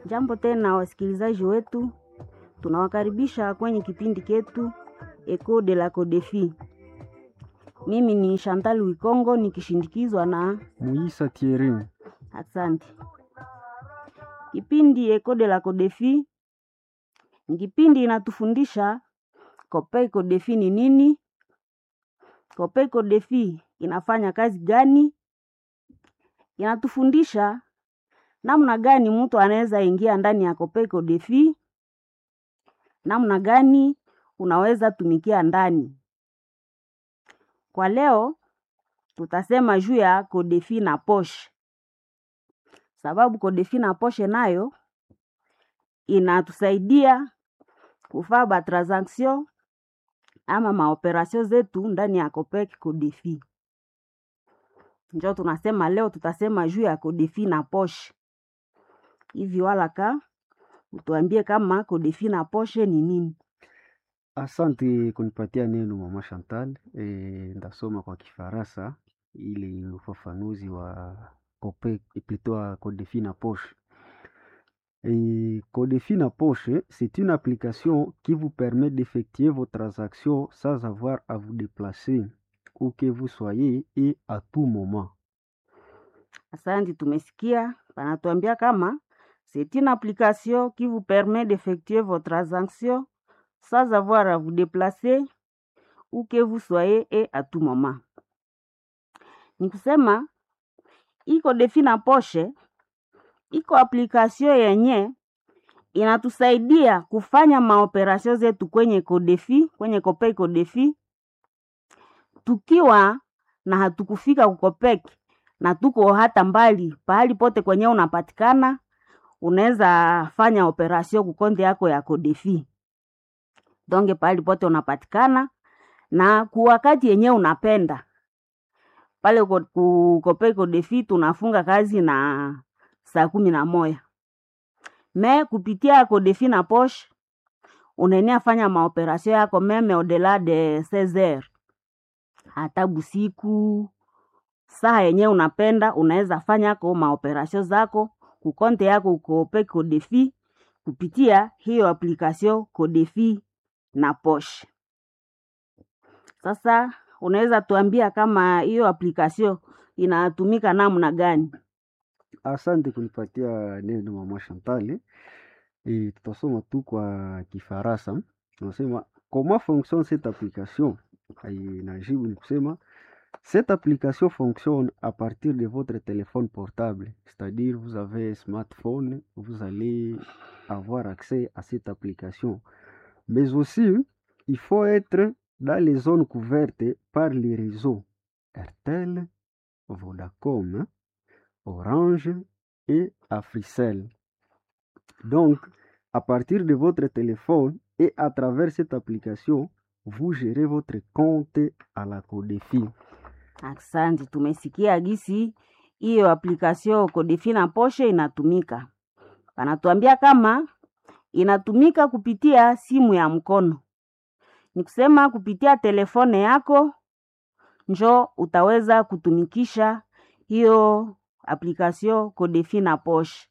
Jambo tena wasikilizaji wetu, tunawakaribisha kwenye kipindi chetu Eco de la Codefi. Mimi ni Chantal Wikongo nikishindikizwa na Muisa Thierry. Asante. Kipindi Eco de la Codefi ni kipindi inatufundisha Copec Codefi ni nini, Copec Codefi inafanya kazi gani, inatufundisha namna gani mtu anaweza ingia ndani ya Copec Codefi, namna gani unaweza tumikia ndani. Kwa leo tutasema juu ya Codefi na Poshe. Sababu Codefi na Poshe nayo inatusaidia kufanya transaction ama maoperasyon zetu ndani ya Copec Codefi. Ndio tunasema leo tutasema juu ya Codefi na Poshe. Hivi walaka utuambie kama Codefi na Poshe ni nini? Asante kunipatia neno mama Chantal. Ndasoma kwa Kifaransa ili ufafanuzi wa Copec plutôt Codefi na Poshe. Codefi na Poshe, c'est une application qui vous permet d'effectuer vos transactions sans avoir à vous déplacer où que vous soyez et à tout moment. Asante, tumesikia panatuambia kama c'est une application qui vous permet d'effectuer vos transactions sans avoir à vous déplacer où que vous soyez et à tout moment. Ni kusema Codefi na Poshe iko application yenye inatusaidia kufanya maoperasyon zetu kwenye Codefi, kwenye Copec Codefi, tukiwa na hatukufika kukopek na tuko hata mbali, pahali pote kwenye unapatikana, unaweza fanya operasyon kukonde yako ya Codefi. Donge pahali pote unapatikana na kuwakati yenye unapenda. Pale Copec Codefi tunafunga kazi na saa 11. Me kupitia Codefi na Poshe unenea fanya maoperasyon yako meme au-delà de 16h. Hata busiku saa yenye unapenda unaweza fanya kwa maoperasyon zako kukonte yako Copec Codefi kupitia hiyo application Codefi na Poshe. Sasa unaweza tuambia kama hiyo application inatumika namna gani? Asante kunipatia neno mama Chantal. Tutasoma tu kwa Kifaransa. Tunasema comment fonctionne cette application? Najibu ni kusema cette application fonctionne à partir de votre téléphone portable. C'est-à-dire vous avez un smartphone, vous allez avoir accès à cette application. Mais aussi, il faut être dans les zones couvertes par les réseaux Airtel, Vodacom, Orange et Africell. Donc, à partir de votre téléphone et à travers cette application, vous gérez votre compte à la Codefi. Asante, tumesikia gisi hiyo application Codefi na Poshe inatumika. Panatuambia kama inatumika kupitia simu ya mkono. Ni kusema kupitia telefone yako njo utaweza kutumikisha hiyo application Codefi na Poshe.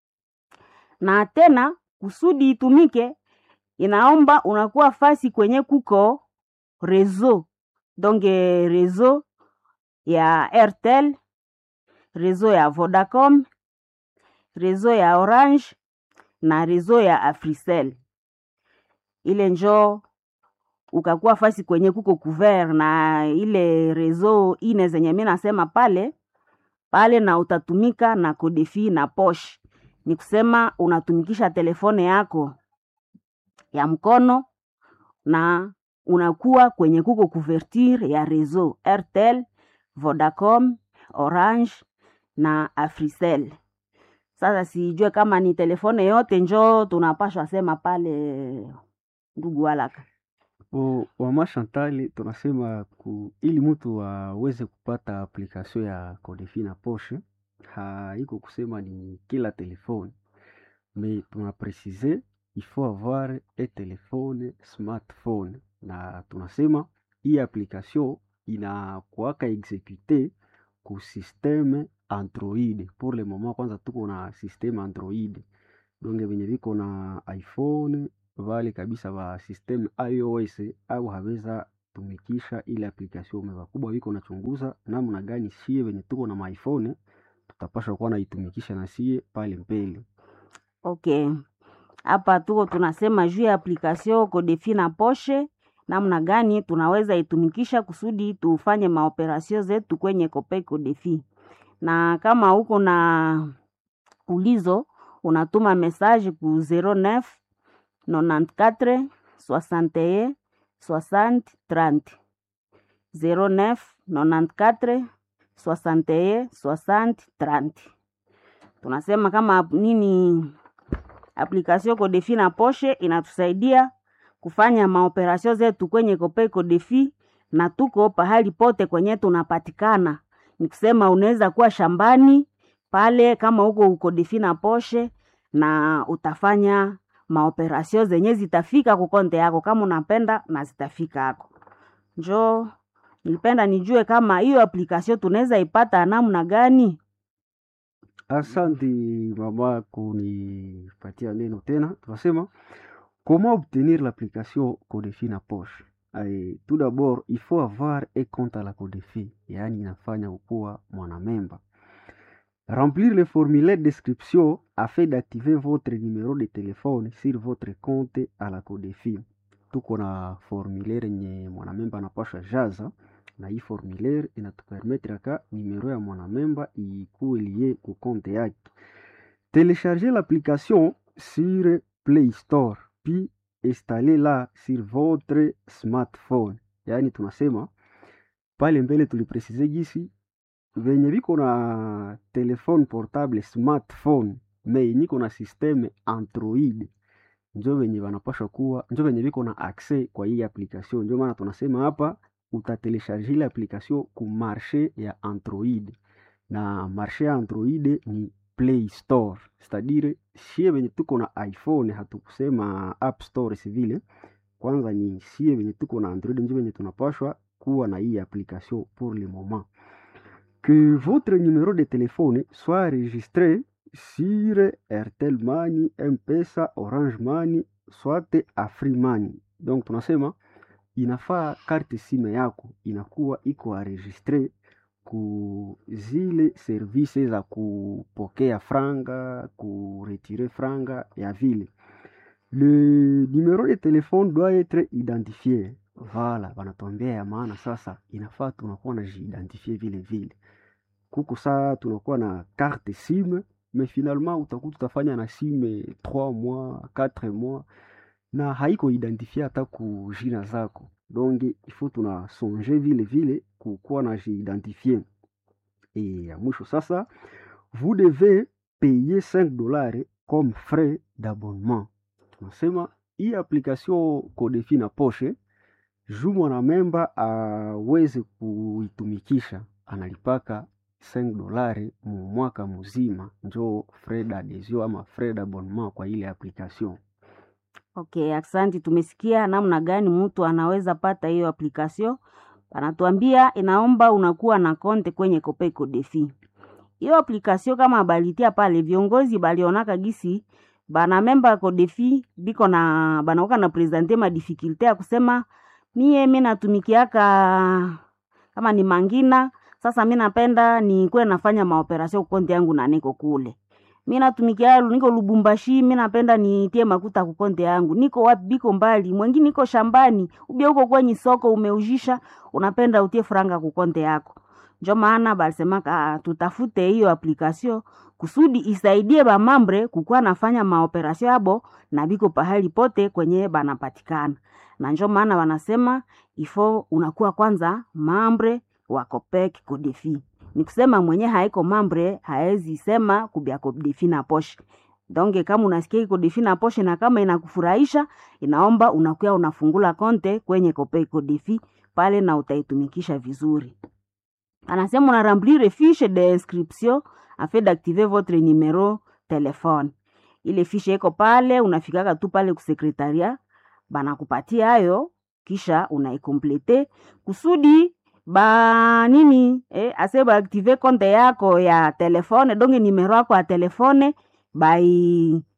Na tena kusudi itumike inaomba unakuwa fasi kwenye kuko rezo. Donge rezo ya Airtel, rezo ya Vodacom, rezo ya Orange na rezo ya Africell. Ile njo ukakuwa fasi kwenye kuko couvert na ile rezo ine zenye mimi nasema pale na utatumika na Codefi na Poshe. Ni kusema unatumikisha telefone yako ya mkono na unakuwa kwenye kuko couverture ya rezo Airtel, Vodacom, Orange na Africell. Sasa sijue kama ni telefone yote njo tunapashwa sema pale ndugu walaka. Mama Chantal, tunasema ili mtu aweze kupata application ya Codefi na Poshe, haiko kusema ni kila telefone. Mais tunaprecise, il faut avoir un téléphone smartphone. Na tunasema hii application inakuwaka execute ku systeme Android. Pour le moment kwanza tuko na systeme Android. donge venye viko na iPhone vale kabisa va system iOS au haveza tumikisha ile application meva kubwa viko nachunguza namna gani sie venye tuko na iPhone tutapaswa kuwa naitumikisha na sie pale mbele. Okay. Hapa tuko tunasema juu ya application Codefi na Poshe, namna gani tunaweza itumikisha kusudi tufanye maoperasio zetu kwenye Copec Codefi. Na kama uko na ulizo, unatuma message ku 09 94 61 60 30. 09 94 61 60 30. Tunasema kama nini application Codefi na Poshe inatusaidia kufanya maoperasio zetu kwenye Copec Codefi na tuko pahali pote kwenye tunapatikana. Nikusema unaweza kuwa shambani pale kama uko Codefi na Poshe na utafanya maoperasio zenye zitafika kukonte yako kama unapenda na zitafika yako. Njoo nilipenda nijue kama hiyo application tunaweza ipata namna gani? Asante mama kunipatia neno tena. Tunasema comment obtenir l'application Codefi na Poshe. Tout d'abord, il faut avoir un compte à la Codefi, yaani inafanya ukuwa mwanamemba. Remplir le formulaire d'inscription afin d'activer votre numéro de téléphone sur votre compte à la Codefi. Tuko na formulaire nye mwanamemba anapasha jaza, na hii formulaire inatupermettre ka numero ya mwanamemba ikuwe lié ku compte yake. Télécharger l'application sur Play Store, puis installez-la sur votre smartphone. Yaani tunasema pale mbele tulipresize gisi venye viko na telefone portable smartphone me niko na systeme Android, njo venye wanapasha kuwa, njo venye viko na accès kwa hii application. Njo maana tunasema hapa utatelecharger ile application ku marché ya Android, na marché ya Android ni Play Store. C'est-à-dire sie venye tuko na iPhone hatukusema App Store civile, kwanza ni sie venye tuko na Android njo venye tunapashwa kuwa na hii application pour le moment. Que votre numéro de téléphone soit enregistré sur Airtel Money, M-Pesa, Orange Money, soit Afrique Money. Donc tunasema inafaa carte SIM yako inakuwa iko enregistré ku zile service za kupokea franga, kuretire franga ya vile. Le numéro de téléphone doit être identifié. Voilà, banatuambia ya maana sasa inafaa tunakuwa na jiidentifie vile vile. Kuko saa tunakuwa na carte SIM, mais finalement utakuta utafanya na SIM 3 mois, 4 mois na haiko identifié hata ku jina zako. Donc il faut tunasonge vile vile kukuwa na jiidentifier. Et ya mwisho sasa, vous devez payer $5 comme frais d'abonnement. Tunasema hii application Codefi na Poshe, juu mwanamemba aweze kuitumikisha analipaka $5 mu mwaka mzima, njo frais d'adhesion ama frais d'abonnement kwa ile application. Okay, asante. Tumesikia namna gani mtu anaweza pata hiyo application. Anatuambia inaomba unakuwa na konte kwenye Copec Codefi. Hiyo application kama balitia pale viongozi balionaka gisi bana memba Codefi biko na banaoka na presenter ma difficulté ya kusema mimi natumikiaka kama ni Mangina, sasa mimi napenda ni kwe nafanya maoperasyon konti yangu na niko kule. Mimi natumikia niko Lubumbashi, mimi napenda nitie makuta ku konti yangu. Niko wapi biko mbali, mwingine niko shambani, ubia uko kwenye soko umeujisha, unapenda utie franga ku konti yako. Ndio maana balisemaka tutafute hiyo application kusudi isaidie ba mambre kukuwa nafanya maoperasyon yabo na biko pahali pote kwenye banapatikana. Na ndio maana wanasema ifo unakuwa kwanza mambre wa Copec Codefi. Ni kusema mwenye haiko mambre haezi sema kubia Codefi na Poshe. Donge kama unasikia Codefi na Poshe na kama inakufurahisha, inaomba unakuwa unafungula konte kwenye Copec Codefi pale na utaitumikisha vizuri. Anasema una remplir fiche d'inscription afin d'activer votre numéro téléphone. Ile fiche iko pale, unafikaka tu pale ku secretariat, banakupatia hayo kisha unaikomplete kusudi ba nini aseba active konte yako ya telefone, donge numero yako ya telefone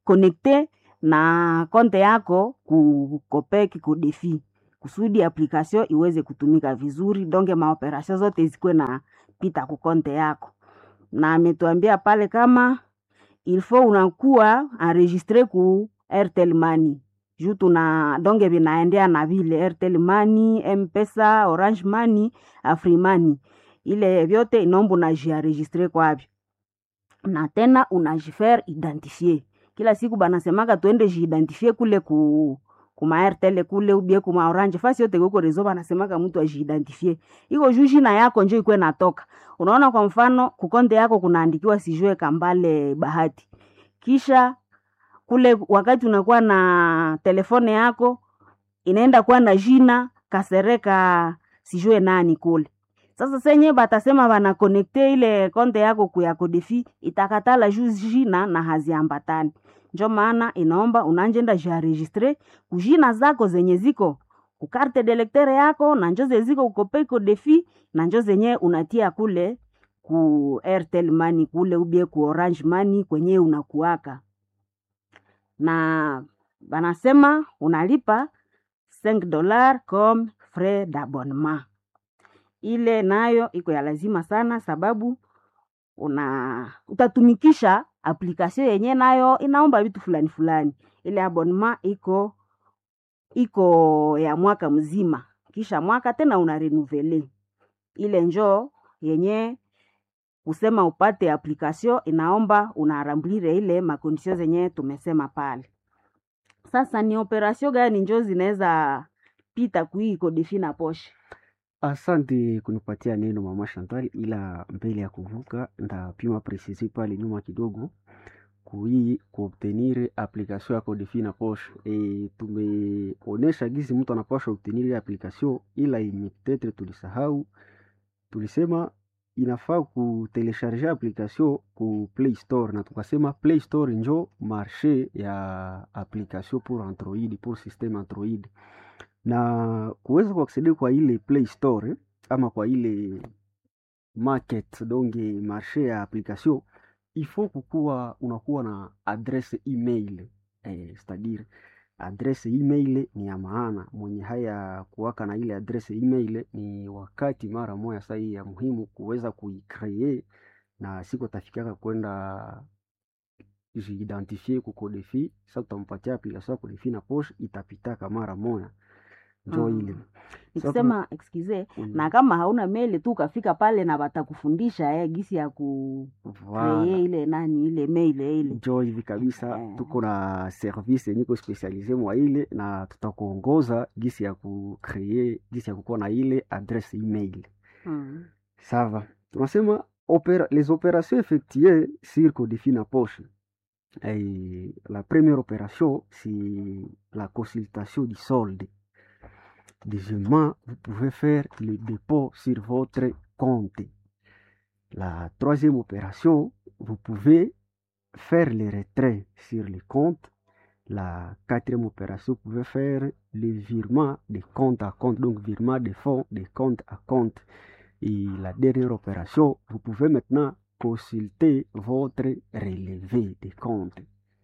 connecte na konte yako ku Copec Codefi kusudi application iweze kutumika vizuri, donge maoperasyon zote zikuwe na pita ku konte yako. Na ametuambia pale kama ilfo unakuwa enregistre ku Airtel Money. Juu tuna donge vinaendea na vile Airtel Money, M-Pesa, Orange Money, Afri Money. Ile vyote inombo unajienregistre kwavyo. Na tena unajifaire identifier. Kila siku banasemaka tuende jiidentifie kule kuma Airtel kule ubie kuma Orange. Fasi yote kuko rezo banasemaka mtu ajiidentifie. Iko juji na yako njo ikuwe natoka. Unaona kwa mfano kukonde yako kunaandikiwa sijue Kambale Bahati. Kisha kule wakati unakuwa na telefone yako inaenda kuwa na jina Kasereka sijue nani kule. Sasa senye batasema bana connecte ile konte yako kuya Codefi itakatala jina na haziambatani. Njo maana inaomba unanjenda jienregistre kujina zako zenye ziko ku carte de lecteur yako na njo ziko ku Copec Codefi na njo zenye unatia kule ku Airtel Money kule ubie ku Orange Money kwenye unakuaka. Na banasema unalipa $5 comme frais d'abonnement. Ile nayo iko ya lazima sana sababu utatumikisha application yenye nayo inaomba vitu fulani fulani. Ile abonnement iko ya mwaka mzima. Kisha mwaka tena unarenouveler. Ile njo yenye kusema upate application inaomba unaramblire ile makondisyon zenye tumesema pale. Sasa ni operasyon gani njo zinaweza pita kui Codefi na Poshe? Asante kunipatia neno mama Chantal, ila mbele ya kuvuka ndapima precise pale nyuma kidogo kuobtenir application ya Codefi na Poshe. Tumeonesha gizi mtu anapaswa obtenir application, ila yenye peut-être tulisahau. Tulisema inafaa kutelecharger application ku Play Store, na tukasema Play Store njo marché ya application pour Android, pour système Android. Na kuweza kuacceder kwa ile Play Store ama kwa ile market donge marché ya application, il faut unakuwa na adresse email. C'est-à-dire adresse email ni ya maana. Mwenye haya kuwaka na ile adresse email ni wakati mara moja sahi ya muhimu kuweza kuicreate, na siko tafikaka kwenda jiidentifier ku Codefi. Sasa tutampatia application Codefi na Poshe itapitaka mara moja. Njo ile. Nikisema excuse na kama hauna mail tu ukafika pale na batakufundisha gisi ya create ile nani ile mail ile. Njo hivi kabisa. Tuko na service niko specialize mwa ile na tutakuongoza gisi ya create, gisi ya kukuwa na ile adresse email. Sava. Tunasema les opérations effectuées sur Codefi na Poshe. La première opération c'est la consultation du solde. Deuxièmement, vous pouvez faire le dépôt sur votre compte. La troisième opération, vous pouvez faire le retrait sur le compte. La quatrième opération, vous pouvez faire le virement de compte à compte, donc virement de fonds de compte à compte. Et la dernière opération, vous pouvez maintenant consulter votre relevé de compte.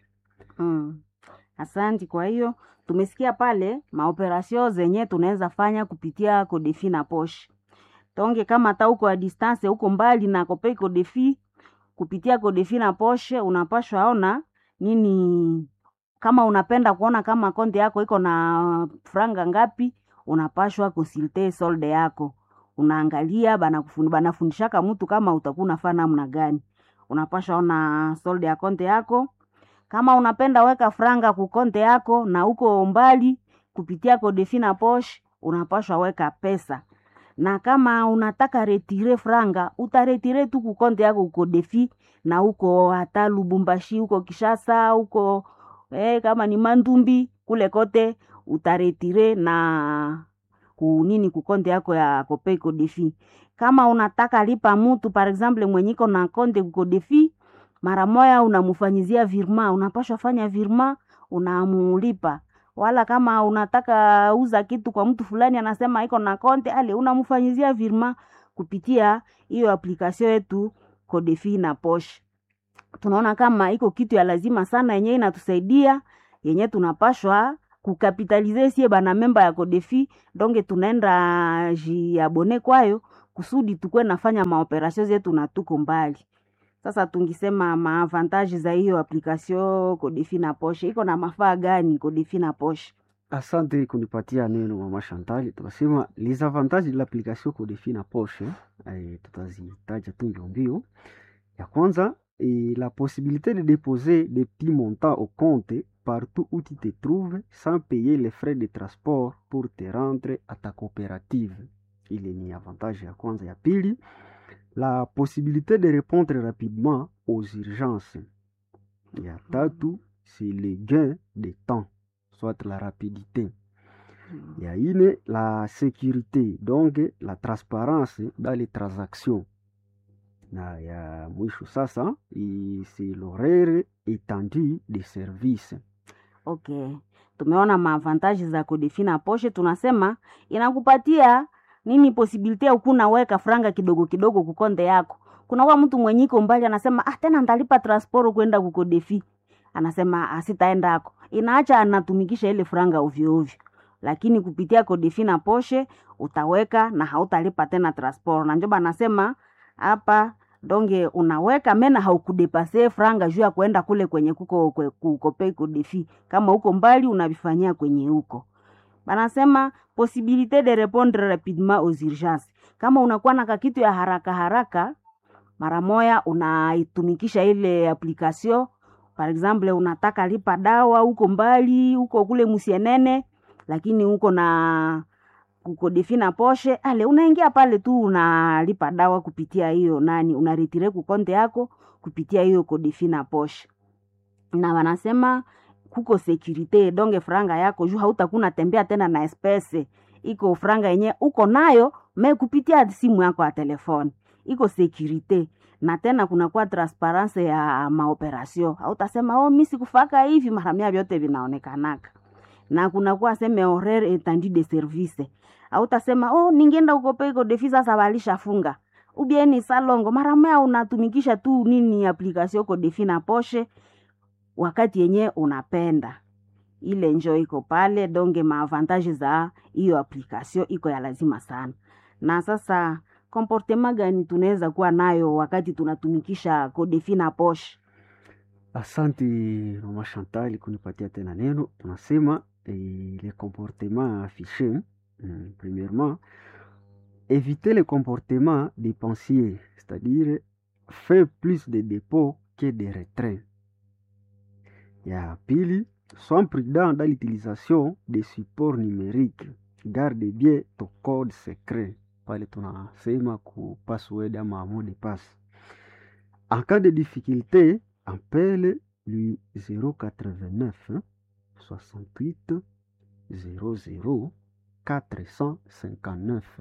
Asante. Kwa hiyo tumesikia pale maoperasyon zenye tunaweza fanya kupitia Codefi na Poshe. Tonge kama hata uko a distance uko mbali na Copec Codefi, kupitia Codefi na Poshe unapashwa ona nini. Kama unapenda kuona kama konti yako iko na franga ngapi, unapashwa consulter solde yako. Unaangalia banafundishaka mtu kama utakuwa unafanya namna gani. Unapashwa ona solde ya konti yako. Kama unapenda weka franga ku konte yako na uko mbali, kupitia Codefi na Poshe unapashwa weka pesa. Na kama unataka retire franga, utaretire tu ku konte yako ku Codefi, na uko hata Lubumbashi, uko Kishasa, uko kama ni Mandumbi kule kote utaretire na ku konte yako ya Copec Codefi. Kama unataka lipa mtu par exemple mwenyiko na konte ku Codefi, mara moja unamufanyizia virma, unapashwa fanya virma, unamulipa. Wala kama unataka uza kitu kwa mtu fulani anasema iko na konte, ale unamufanyizia virma kupitia hiyo application yetu Codefi na Poshe. tunaona kama iko kitu ya lazima sana yenye inatusaidia, yenye tunapashwa kukapitalize sie bana memba ya Codefi. Donge tunaenda jiabone kwayo kusudi tukwe nafanya maoperasyon zetu na tuko mbali. Sasa tungisema maavantage za hiyo application Codefi na Poshe, iko na mafaa gani Codefi na Poshe? Asante kunipatia neno mama Chantal. Tunasema les avantages de l'application Codefi na Poshe, tutazitaja tu mbio. Ya kwanza, la possibilité de déposer des petits montants au compte partout où tu te trouves sans payer les frais de transport pour te rendre à ta coopérative. Ile ni avantage ya kwanza. Ya pili, la possibilité de répondre rapidement aux urgences. Ya tatu, c'est le gain de temps, soit la rapidité. Ya ine, la sécurité, donc la transparence dans les transactions. Na ya mwisho sasa, c'est l'horaire étendu de service. Okay. Tumeona maavantaji za Codefi na Poshe. Tunasema inakupatia nini posibilite ya ukuna weka franga kidogo kidogo kukonde yako. Kuna wa mtu mwenyiko mbali anasema tena ndalipa transport kwenda ku Codefi. Anasema sitaenda hako. Inaacha anatumikisha ile franga ovyo ovyo. Lakini kupitia Codefi na Poshe utaweka na hautalipa tena transport. Na njoba anasema hapa donge unaweka mena haukudepase franga juu ya kuenda kule kwenye kuko pay Codefi. Kama uko mbali unavifanyia kwenye huko. Banasema possibilité de répondre rapidement aux urgences. Kama unakuwa na kitu ya haraka haraka, mara moja unaitumikisha ile application. Par exemple, unataka lipa dawa uko mbali, uko kule Musienene, lakini uko na Codefi na Poshe, unaingia pale tu unalipa dawa kupitia hiyo unaretire ku konte yako kupitia hiyo Codefi na Poshe. Na wanasema kuko securite, donge franga yako juu hautakuna tembea tena na espese. Iko franga yenye uko nayo kupitia simu yako ya telefoni. Iko securite. Na tena kuna kwa transparence ya maoperasyon. Hautasema mimi sikufaka hivi, mara mia vyote vinaonekanaka. Na kuna kwa sema horaire étendu de service. Hautasema ningeenda uko pay Codefi sasa balisha funga. Ubieni salongo, mara mia unatumikisha tu application Codefi na Poshe wakati yenye unapenda. Ile njoo iko pale, donge maavantage za hiyo application iko ya lazima sana. Na sasa comportement gani tunaweza kuwa nayo wakati tunatumikisha Codefi na Poshe? Asante mama Chantal kunipatia tena neno. Tunasema les comportements affichés. Premièrement, éviter les comportements dépensiers, c'est-à-dire faire plus de dépôts que de retraits. Ya pili, sois prudent dans l'utilisation des supports numériques. Garde bien ton code secret. Pale tunasema ku password ama mot de passe. En cas de difficulté, appelle le 089 68 00 459.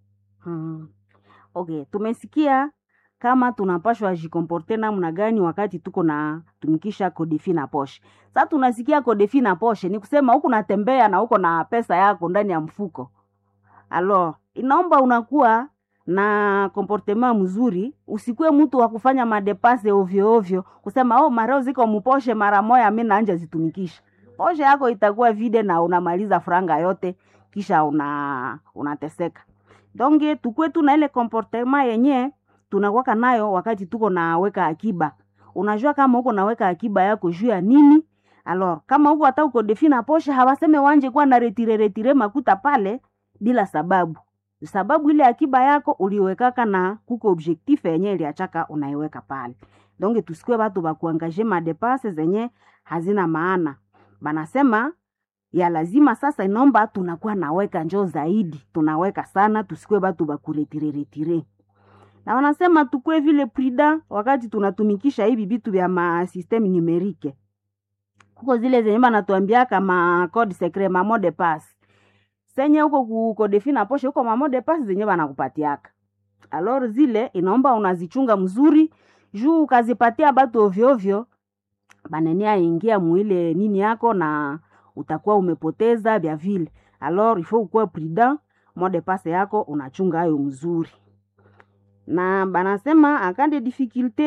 Okay, tumesikia kama tunapashwa jikomporte namna gani wakati tuko na tumikisha Codefi na Poshe. Sasa tunasikia Codefi na Poshe ni kusema huko natembea na huko na pesa yako ndani ya mfuko. Alors, inaomba unakuwa na comportement mzuri, usikue mtu wa kufanya madepase ovyo ovyo, kusema mareo ziko muposhe mara moja mimi naanja zitumikisha. Poshe yako itakuwa vide na unamaliza franga yote kisha unateseka. Donge tukue tu na ile comportement yenye tunakuwa nayo wakati tuko na weka akiba. Unajua kama uko na weka akiba yako juu ya nini? Alors, kama uko hata uko Codefi na Poshe hawaseme wanje kwa na retire makuta pale bila sababu. Sababu ile akiba yako uliwekaka na kuko objectif yenye iliachaka unaiweka pale. Donge tusikwe watu bakuangaje madepase zenye hazina maana. Banasema ya lazima sasa inomba tunakuwa naweka njoo zaidi. Tunaweka sana, tusikwe watu bakuretire. Na wanasema tukue vile prida wakati tunatumikisha hivi vitu vya ma system numerique. Kuko zile zenye banatuambia kama code secret, ma mot de passe. Senye huko ku Codefi na Poshe huko ma mot de passe zenye banakupatiaka. Alors zile inaomba unazichunga mzuri, juu ukazipatia batu ovyo ovyo banenia ingia muile nini yako na utakuwa umepoteza vya vile. Alors il faut ukuwe prudent, mot de passe yako unachunga hayo mzuri. Na banasema akande difficulté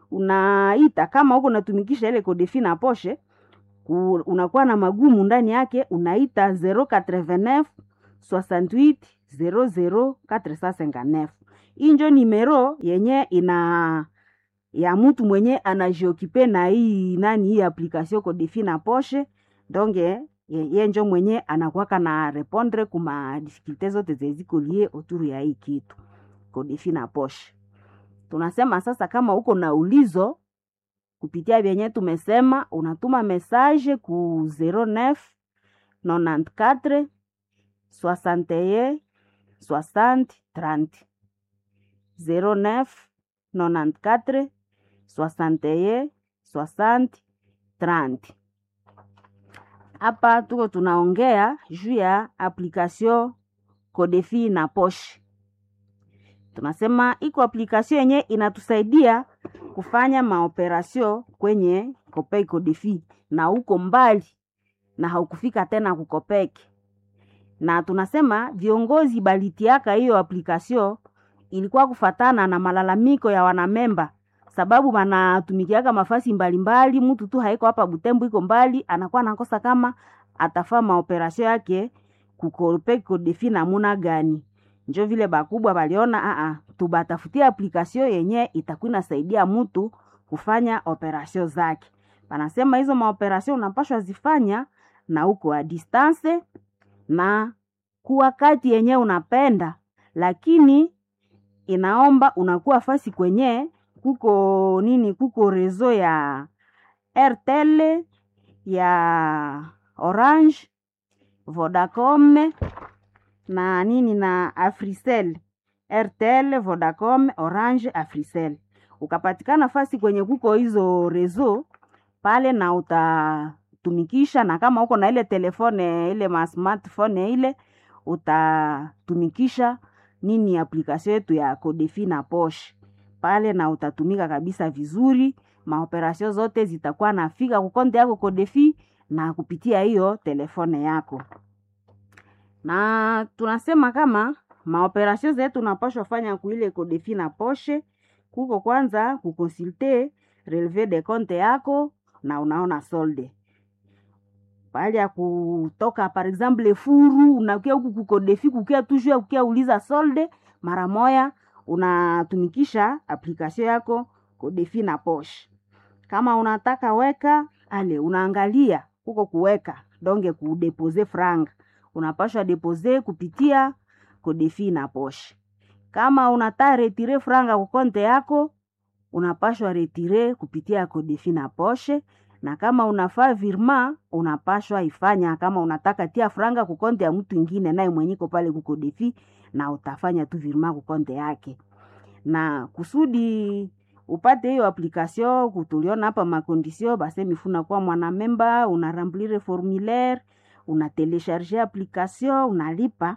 unaita kama huko unatumikisha ile Codefi na poshe unakuwa na magumu ndani yake, unaita 089 68 00 459. Hii ndio nimero yenye ina ya mtu mwenye anajiokipe na hii application Codefi na poshe. Donge ye njo mwenye anakuwaka na repondre kuma difficultés zote zeziko lie autour ya hii kitu Codefi na poshe. Tunasema sasa kama uko na ulizo kupitia vyenye tumesema, unatuma message ku 09 94 61 60 30 09 94 61 60 30. Hapa tuko tunaongea juu ya application Codefi na poshe. Tunasema iko application yenye inatusaidia kufanya maoperasyon kwenye Copec Codefi na uko mbali na haukufika tena kukopek. Na tunasema viongozi balitiaka hiyo application ilikuwa kufatana na malalamiko ya wanamemba, sababu banatumikiaka mafasi mbalimbali, mtu tu haiko hapa Butembo iko mbali, anakuwa nakosa kama atafanya maoperasyon yake ku Copec Codefi namuna gani. Njo vile bakubwa baliona tubatafutia application yenye itakuwa inasaidia mtu kufanya operasyon zake. Wanasema hizo maoperasyon unapashwa zifanya na uko a distance na kuwakati yenye unapenda, lakini inaomba unakuwa fasi kwenye kuko rezo ya Airtel, ya Orange, Vodacom na na Africell. Airtel, Vodacom, Orange, Africell. Ukapatikana fasi kwenye kuko hizo rezo pale na utatumikisha, na kama uko na ile telefone ile smartphone ile utatumikisha application yetu ya Codefi na poshe pale, na utatumika kabisa vizuri. Maoperasyon zote zitakuwa nafika kukonde yako Codefi na kupitia hiyo telefone yako. Na tunasema kama maoperasyon zetu tunapaswa fanya kuile Codefi na poshe, kuko kwanza kukonsulte relevé de compte yako na unaona solde. Pale ya kutoka par exemple furu, unakia huku ku Codefi kukia tujua kukia uliza solde, mara moya unatumikisha application yako Codefi na poshe. Kama unataka weka, unaangalia huko kuweka, donge kudeposer franga. Unapashwa deposer kupitia Codefi na poshe. Kama unataka retire franga kukonte yako, unapashwa retire kupitia Codefi na poshe. Na kama unafaa virma, unapashwa ifanya kama unataka tia franga kukonte ya mtu ingine naye mwenyiko pale ku Codefi, na utafanya tu virma kukonte yake. Na kusudi upate hiyo application, kutuliona hapa makondisyon, base mifuna kwa mwanamemba, unaremplire formulaire, unatelecharger application, unalipa.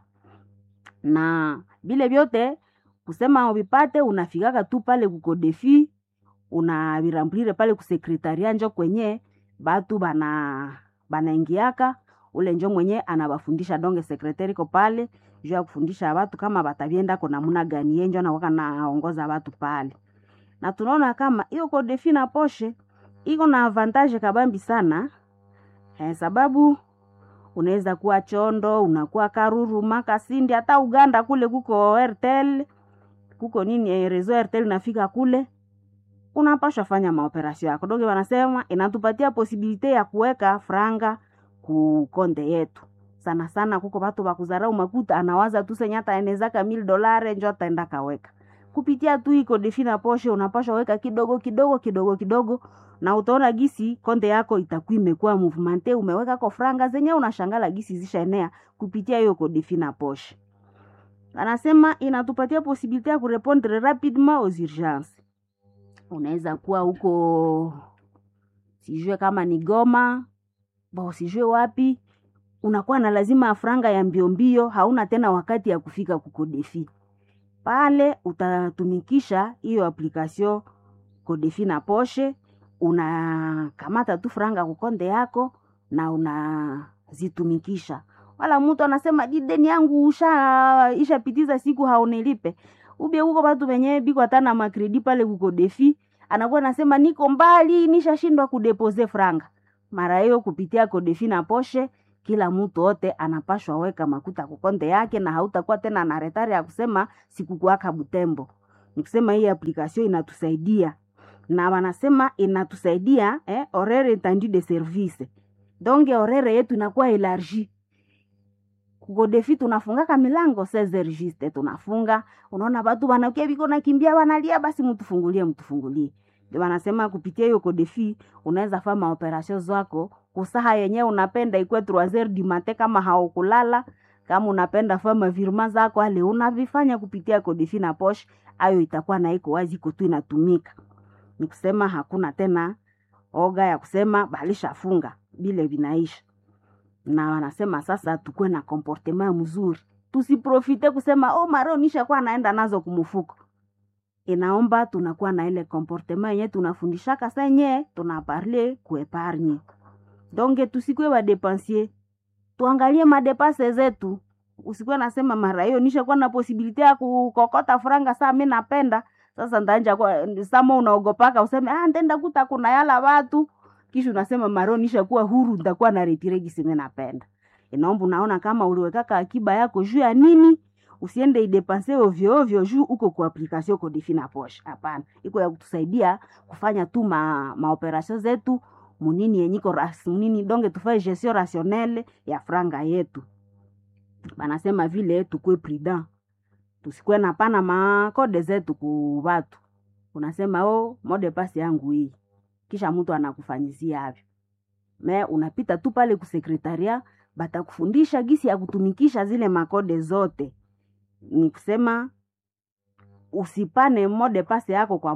Na bile vyote kusema ubipate, unafikaka tu pale ku Codefi, unaviremplire pale ku sekretaria njo kwenye batu banaingiaka, ule njo mwenye anabafundisha, donge sekretari ko pale juu ya kufundisha watu kama batavienda kwa namuna gani, yeye njo anakuwa naongoza watu pale. Na tunaona kama hiyo Codefi na poshe iko na avantage kabambi sana, sababu unaweza kuwa Chondo, unakuwa Karuru, Makasindi, hata Uganda kule kuko Airtel, kuko rezo Airtel nafika kule, unapaswa fanya maoperasyon yako. Donge wanasema inatupatia posibilite ya kuweka franga ku konde yetu. Sana sana kuko watu bakuzarau makuta, anawaza tu senyata enezaka $1000 njo ataenda kaweka. Kupitia tu iko Codefi na poshe unapaswa weka kidogo kidogo, na utaona gisi konde yako itakuwa imekuwa movemente, umeweka kwa franga zenye unashangala gisi zishaenea kupitia hiyo Codefi na poshe. Anasema inatupatia posibilite ya kurepondre rapidement aux urgences. Unaweza kuwa huko sijue kama ni Goma, sijue wapi, unakuwa na lazima franga ya mbio, hauna tena wakati ya kufika ku Codefi. Pale utatumikisha hiyo application Codefi na poshe, unakamata tu franga kukonde yako na unazitumikisha. Wala mtu anasema deni yangu ishapitiza siku haonelipe. Ube huko watu wenyewe biko hata na makredi pale ku Codefi, anakuwa nasema niko mbali, nishashindwa kudepose franga. Mara hiyo kupitia Codefi na poshe, kila mtu wote anapashwa weka makuta kukonde yake, na hautakuwa tena na retari ya kusema sikukuaka Butembo. Nikusema hii application inatusaidia, na wanasema inatusaidia horaire étendue de service. Donc horaire yetu inakuwa élargie. Codefi tunafungaka milango 16h juste tunafunga. Unaona watu wanakia biko nakimbia wanalia, basi mtufungulie. Ndio wanasema kupitia hiyo Codefi unaweza fanya operation zako kusaha yenyewe unapenda, ikuwe 3h du matin kama haukulala. Kama unapenda fanya virement zako ale unavifanya kupitia Codefi na poshe, ayo itakuwa na iko wazi kutu inatumika. Nikusema hakuna tena oga ya kusema balishafunga bile vinaisha. Na wanasema sasa tukue na comportement mzuri. Tusiprofite kusema maro nisha kwa naenda nazo kumufuko. Inaomba tunakuwa na ile comportement yenye tunafundishaka senye tunaparler kuepargne. Donge tusikwe wa dépensier. Tuangalie madepense zetu. Usikwe nasema mara hiyo nisha kwa na possibility ya kukokota franga saa mimi napenda. Sasa ndanja kwa sama unaogopaka useme ndenda kuta kuna yala watu. Kisha unasema maro nisha kuwa huru, nitakuwa na retiregi sime napenda. Inaomba unaona kama uliwekaka akiba yako juu ya nini, usiende idepanse ovyo juu uko kwa application Codefi na poshe. Hapana, iko ya kutusaidia kufanya tu ma operation zetu munini yenyiko munini, donge tufanye gestion rationnelle ya franga yetu. Banasema vile tukue prudent. Tusikwe na pana makode zetu ku watu. Unasema mode pass yangu hii. Kisha mtu anakufanyizia havyo. Unapita tu pale ku sekretaria, batakufundisha gisi ya kutumikisha zile makode zote. Ni kusema usipane mode pass yako kwa